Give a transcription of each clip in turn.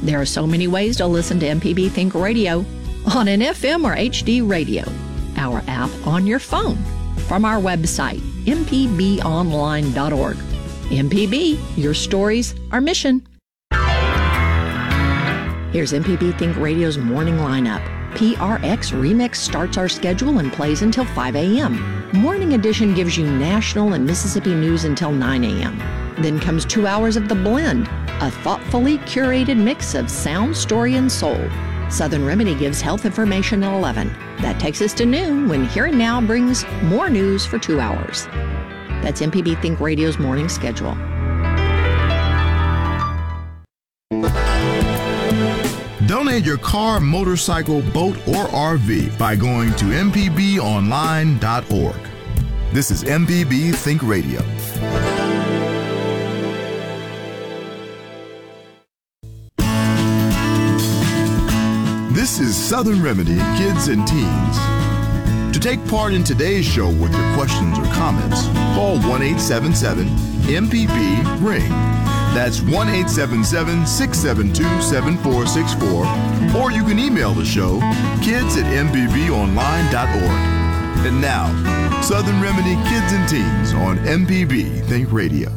There are so many ways to listen to MPB Think Radio on an FM or HD radio, our app on your phone, from our website, mpbonline.org. MPB, your stories, our mission. Here's MPB Think Radio's morning lineup. PRX Remix starts our schedule and plays until 5 a.m. Morning Edition gives you national and Mississippi news until 9 a.m. Then comes 2 hours of The Blend, a thoughtfully curated mix of sound, story, and soul. Southern Remedy gives health information at 11. That takes us to noon, when Here and Now brings more news for 2 hours. That's MPB Think Radio's morning schedule. Donate your car, motorcycle, boat, or RV by going to mpbonline.org. This is MPB Think Radio. This is Southern Remedy Kids and Teens. To take part in today's show with your questions or comments, call 1-877-MPB-RING. That's 1-877-672-7464. Or you can email the show, kids@mpbonline.org. And now, Southern Remedy Kids and Teens on MPB Think Radio.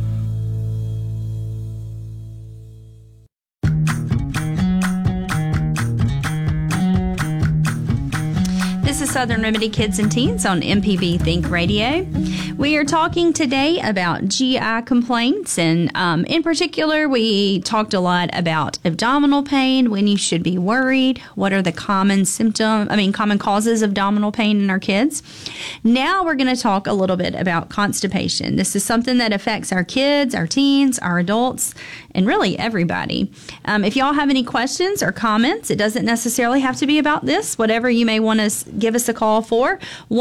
This is Southern Remedy Kids and Teens on MPB Think Radio. We are talking today about GI complaints, and in particular, we talked a lot about abdominal pain, when you should be worried, what are the common causes of abdominal pain in our kids. Now we're going to talk a little bit about constipation. This is something that affects our kids, our teens, our adults, and really everybody. If y'all have any questions or comments, it doesn't necessarily have to be about this. Whatever you may want to give us a call for,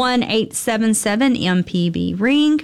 1-877-MPB-RING,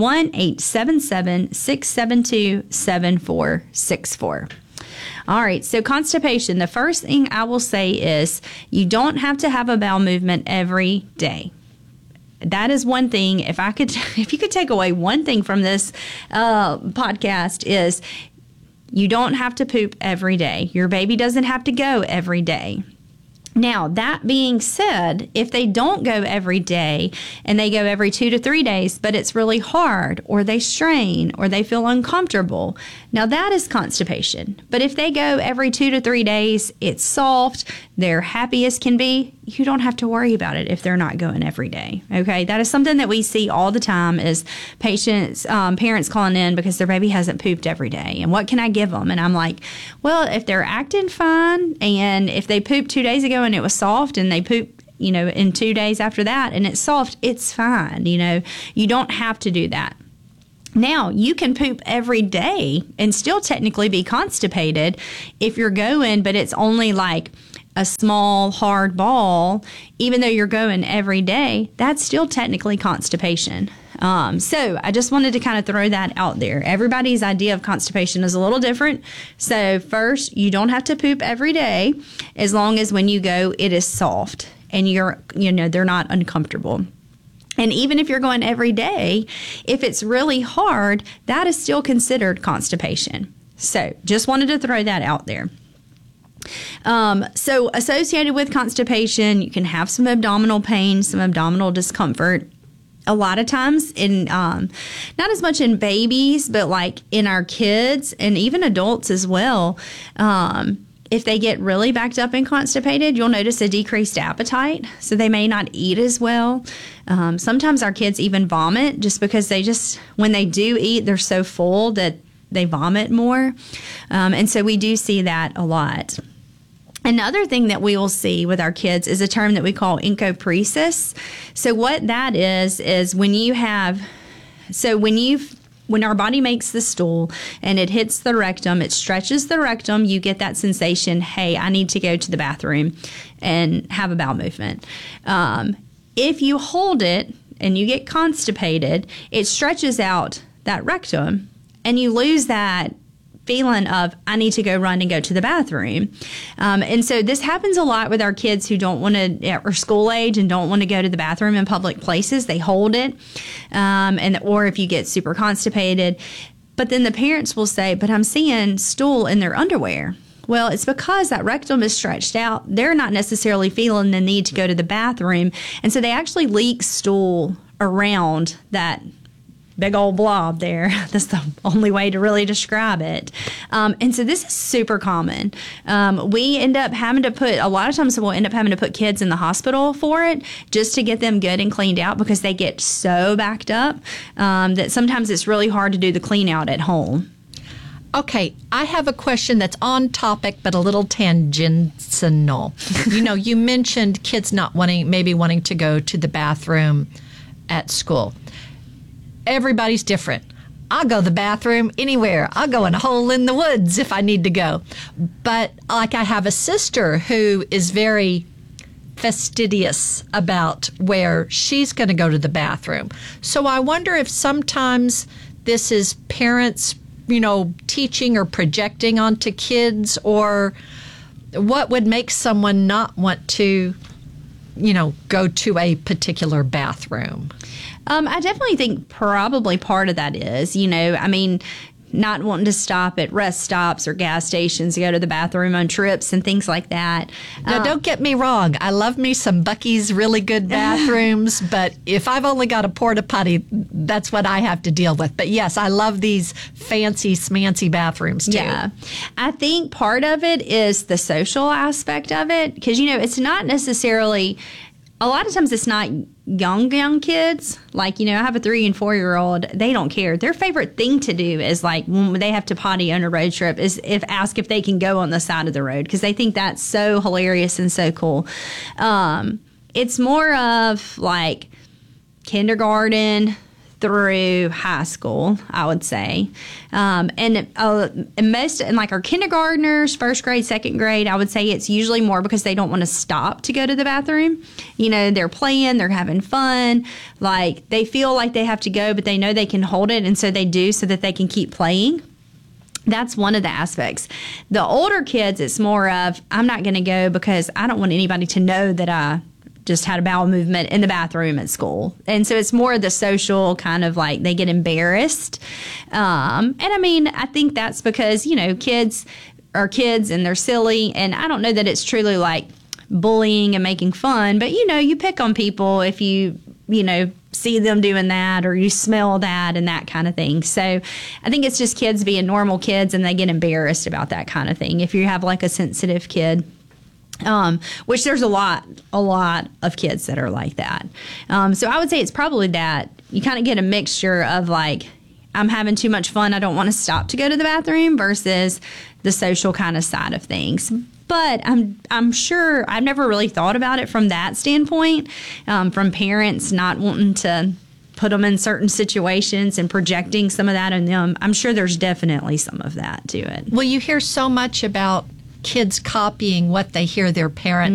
1-877-672-7464. All right, so constipation. The first thing I will say is you don't have to have a bowel movement every day. That is one thing. If you could take away one thing from this podcast, is you don't have to poop every day. Your baby doesn't have to go every day. Now, that being said, if they don't go every day and they go every 2 to 3 days, but it's really hard, or they strain, or they feel uncomfortable, now that is constipation. But if they go every 2 to 3 days, it's soft, they're happy as can be, you don't have to worry about it if they're not going every day. Okay, that is something that we see all the time, is parents calling in because their baby hasn't pooped every day. And what can I give them? And I'm like, well, if they're acting fine, and if they pooped 2 days ago and it was soft, and they poop, in 2 days after that and it's soft, it's fine. You don't have to do that. Now, you can poop every day and still technically be constipated if you're going, but it's only like a small, hard ball. Even though you're going every day, that's still technically constipation. So I just wanted to kind of throw that out there. Everybody's idea of constipation is a little different. So first, you don't have to poop every day, as long as when you go, it is soft and they're not uncomfortable. And even if you're going every day, if it's really hard, that is still considered constipation. So just wanted to throw that out there. So associated with constipation, you can have some abdominal pain, some abdominal discomfort. A lot of times not as much in babies, but like in our kids and even adults as well. If they get really backed up and constipated, you'll notice a decreased appetite, so they may not eat as well. Sometimes our kids even vomit just because when they do eat, they're so full that they vomit more. And so we do see that a lot. Another thing that we will see with our kids is a term that we call encopresis. So what that is when our body makes the stool and it hits the rectum, it stretches the rectum, you get that sensation, hey, I need to go to the bathroom and have a bowel movement. If you hold it and you get constipated, it stretches out that rectum and you lose that feeling of, I need to go run and go to the bathroom. And so this happens a lot with our kids who don't want to, or school age, and don't want to go to the bathroom in public places. They hold it. Or if you get super constipated. But then the parents will say, but I'm seeing stool in their underwear. Well, it's because that rectum is stretched out. They're not necessarily feeling the need to go to the bathroom. And so they actually leak stool around that big old blob there. That's the only way to really describe it. And so this is super common. We end up having to a lot of times we'll end up having to put kids in the hospital for it just to get them good and cleaned out because they get so backed up that sometimes it's really hard to do the clean out at home. Okay, I have a question that's on topic but a little tangential. You mentioned kids not wanting to go to the bathroom at school. Everybody's different. I'll go to the bathroom anywhere. I'll go in a hole in the woods if I need to go. But like I have a sister who is very fastidious about where she's going to go to the bathroom. So I wonder if sometimes this is parents, teaching or projecting onto kids, or what would make someone not want to, go to a particular bathroom? I definitely think probably part of that is, not wanting to stop at rest stops or gas stations to go to the bathroom on trips and things like that. Now, don't get me wrong. I love me some Buc-ee's really good bathrooms, but if I've only got a porta potty, that's what I have to deal with. But yes, I love these fancy, smancy bathrooms too. Yeah. I think part of it is the social aspect of it because, it's not necessarily... A lot of times it's not young kids. Like, I have a 3 and 4 year old. They don't care. Their favorite thing to do is like when they have to potty on a road trip is ask if they can go on the side of the road because they think that's so hilarious and so cool. It's more of like kindergarten through high school, I would say. And most, and like our kindergartners, first grade, second grade, I would say it's usually more because they don't want to stop to go to the bathroom. They're playing, they're having fun. Like they feel like they have to go, but they know they can hold it. And so they do so that they can keep playing. That's one of the aspects. The older kids, it's more of, I'm not going to go because I don't want anybody to know that I just had a bowel movement in the bathroom at school. And so it's more the social kind of like they get embarrassed. And I think that's because, kids are kids and they're silly. And I don't know that it's truly like bullying and making fun, but you pick on people if you see them doing that or you smell that and that kind of thing. So I think it's just kids being normal kids and they get embarrassed about that kind of thing. If you have like a sensitive kid, which there's a lot of kids that are like that. So I would say it's probably that you kind of get a mixture of like, I'm having too much fun. I don't want to stop to go to the bathroom versus the social kind of side of things. But I'm sure I've never really thought about it from that standpoint, from parents not wanting to put them in certain situations and projecting some of that on them. I'm sure there's definitely some of that to it. Well, you hear so much about kids copying what they hear their parents